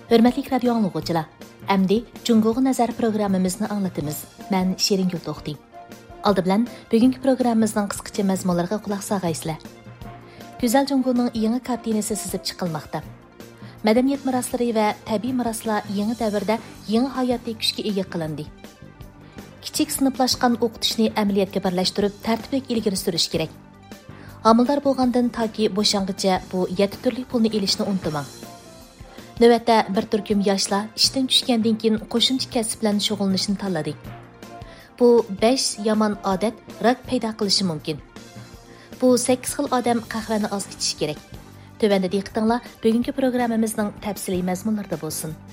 Hörmətli radio anlıqçılar, əmdi Cungoğa Nəzər proqramımızı anlatımız. Mən Şirin Gültoxti. Aldı bilan bugünkü proqramımızın qısqacha məzmunlarına qulaq sağaysızlar. Güzel Cungo'nun yeni kartinesi sizib çıqılmaqda. Mədəniyyət mirasları və təbii miraslar yeni dövrdə yeni hayati kuchga ega qilindi. Kichik siniflashgan o'qitishni amaliyotga birlashtirib, tartibli ilgari surish kerak. Homildor bo'lgandan toki bo'shangacha bu 7 turli pulni elishni unutmang. Navbatda bir turkum yoshlar ishdan tushgandan keyin qo'shimcha kasb bilan shug'ullanishni tanladi. Bu 5 yomon odat rak paydo qilishi mumkin. Bu 8 xil odam qahvani oz ichishi kerak. Tövəndə diqqətinizlər bugünkü proqramımızın təfsili məzmunlarında bolsun.